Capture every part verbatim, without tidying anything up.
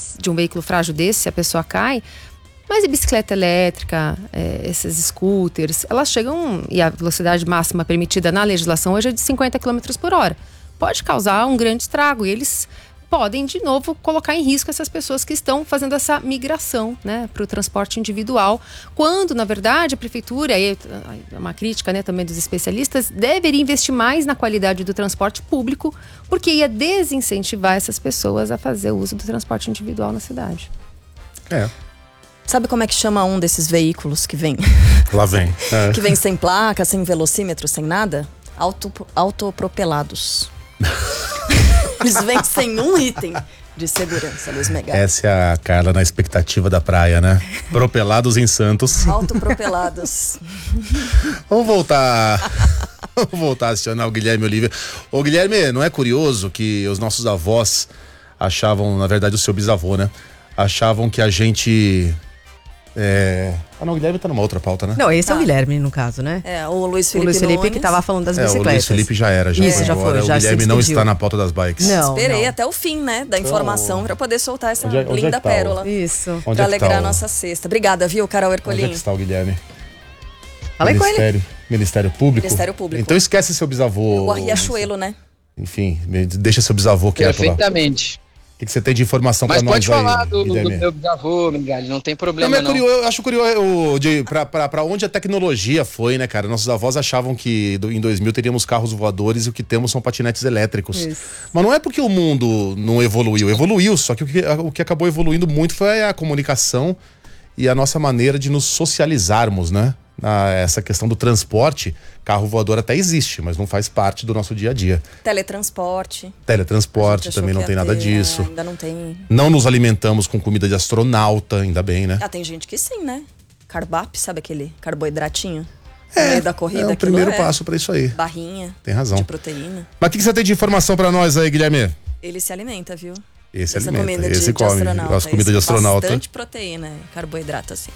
de um veículo frágil desse, se a pessoa cai. Mas e bicicleta elétrica, é, esses scooters, elas chegam, e a velocidade máxima permitida na legislação hoje é de cinquenta quilômetros por hora. Pode causar um grande estrago e eles podem, de novo, colocar em risco essas pessoas que estão fazendo essa migração, né, para o transporte individual, quando, na verdade, a prefeitura, e é uma crítica, né, também dos especialistas, deveria investir mais na qualidade do transporte público, porque ia desincentivar essas pessoas a fazer o uso do transporte individual na cidade. É. Sabe como é que chama um desses veículos que vem? Lá vem. É. Que vem sem placa, sem velocímetro, sem nada? Auto, autopropelados. Eles vêm sem um item de segurança, Luiz Megali. Essa é a Carla na expectativa da praia, né? Propelados em Santos. Autopropelados. Vamos voltar. Vamos voltar a acionar o Guilherme Oliveira. Ô Guilherme, não é curioso que os nossos avós achavam, na verdade o seu bisavô, né? Achavam que a gente... É... Ah não, o Guilherme tá numa outra pauta, né? Não, esse Tá. é o Guilherme, no caso, né? É, o Luiz O Felipe Luiz Felipe Nunes. que tava falando das É, o bicicletas. Luiz Felipe já era, já Isso, foi já embora. foi, já O se Guilherme não despediu. está na pauta das bikes. Não. Esperei até o fim, né, da informação pra poder soltar essa Onde é- onde é linda que tá o- pérola. Isso. Onde Pra é que alegrar tá a o- nossa sexta. Obrigada, viu, Carol Onde é Ercolim? que está o Guilherme? Falei com ele. Ministério, Ministério Público? Ministério Público. Então esquece seu bisavô. O Riachuelo, né? Enfim, deixa seu bisavô quieto lá. Perfeitamente. O que, que você tem de informação Mas pra nós pode falar aí, do, do Guilherme? meu bisavô, Megali, não tem problema Não, mas é não. curioso, eu acho curioso eu, de, pra, pra, pra onde a tecnologia foi, né, cara? Nossos avós achavam que do, em dois mil teríamos carros voadores e o que temos são patinetes elétricos. Isso. Mas não é porque o mundo não evoluiu, evoluiu, só que o que, o que acabou evoluindo muito foi a comunicação e a nossa maneira de nos socializarmos, né? Na, essa questão do transporte, carro voador até existe, mas não faz parte do nosso dia a dia. Teletransporte. Teletransporte A gente achou também não que tem ia nada ter, disso. Ainda não tem. Não nos alimentamos com comida de astronauta, ainda bem, né? Ah, tem gente que sim, né? Carbap, sabe aquele carboidratinho? No meio da corrida, É o aquilo primeiro é passo pra isso aí. barrinha Tem razão. de proteína. Mas o que, que você tem de informação pra nós aí, Guilherme? Ele se alimenta, viu? Esse Essa alimenta, comida de, esse de come. astronauta. As comidas esse, de astronauta. Bastante proteína, carboidrato, assim.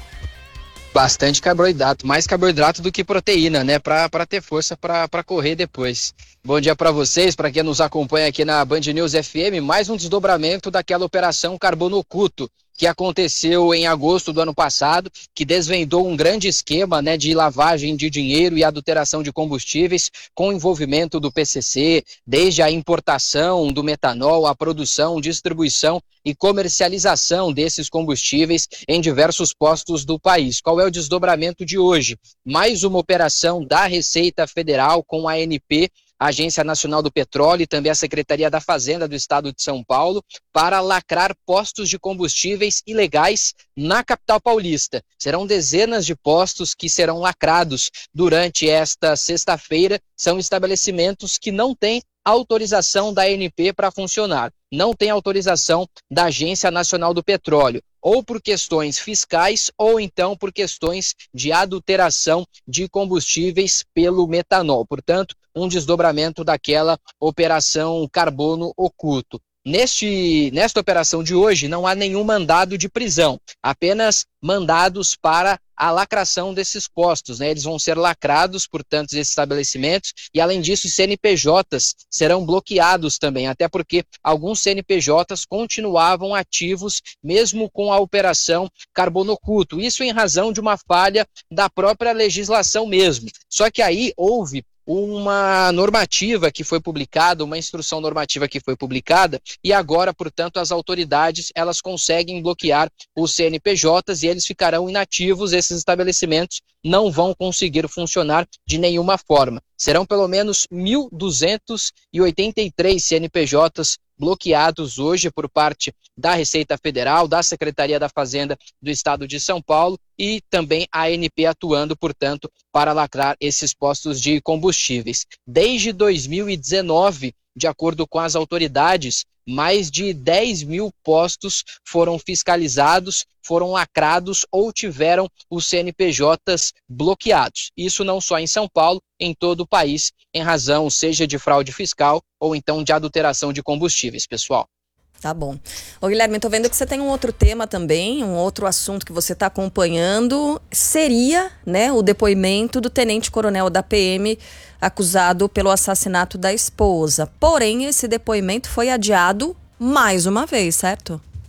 Bastante carboidrato, mais carboidrato do que proteína, né? Pra, pra ter força pra, pra correr depois. Bom dia pra vocês, pra quem nos acompanha aqui na Band News F M, mais um desdobramento daquela operação Carbono Oculto, que aconteceu em agosto do ano passado, que desvendou um grande esquema, né, de lavagem de dinheiro e adulteração de combustíveis com o envolvimento do P C C, desde a importação do metanol, a produção, distribuição e comercialização desses combustíveis em diversos postos do país. Qual é o desdobramento de hoje? Mais uma operação da Receita Federal com a A N P, a Agência Nacional do Petróleo, e também a Secretaria da Fazenda do Estado de São Paulo, para lacrar postos de combustíveis ilegais na capital paulista. Serão dezenas de postos que serão lacrados durante esta sexta-feira. São estabelecimentos que não têm autorização da A N P para funcionar, não tem autorização da Agência Nacional do Petróleo, ou por questões fiscais, ou então por questões de adulteração de combustíveis pelo metanol. Portanto, um desdobramento daquela operação Carbono Oculto. Neste, nesta operação de hoje, não há nenhum mandado de prisão, apenas mandados para a lacração desses postos, né? Eles vão ser lacrados, portanto, esses estabelecimentos, e além disso, os C N P Js serão bloqueados também, até porque alguns C N P Js continuavam ativos, mesmo com a operação Carbono Oculto. Isso em razão de uma falha da própria legislação mesmo. Só que aí houve uma normativa que foi publicada, uma instrução normativa que foi publicada, e agora, portanto, as autoridades, elas conseguem bloquear os C N P Js e eles ficarão inativos, esses estabelecimentos não vão conseguir funcionar de nenhuma forma. Serão pelo menos mil duzentos e oitenta e três C N P Js bloqueados hoje por parte da Receita Federal, da Secretaria da Fazenda do Estado de São Paulo e também a A N P atuando, portanto, para lacrar esses postos de combustíveis. Desde dois mil e dezenove, de acordo com as autoridades, mais de dez mil postos foram fiscalizados, foram lacrados ou tiveram os C N P Js bloqueados. Isso não só em São Paulo, em todo o país, em razão seja de fraude fiscal ou então de adulteração de combustíveis, pessoal. Tá bom. Ô Guilherme, tô vendo que você tem um outro tema também, um outro assunto que você está acompanhando, seria, né, o depoimento do tenente-coronel da P M acusado pelo assassinato da esposa. Porém, esse depoimento foi adiado mais uma vez, certo?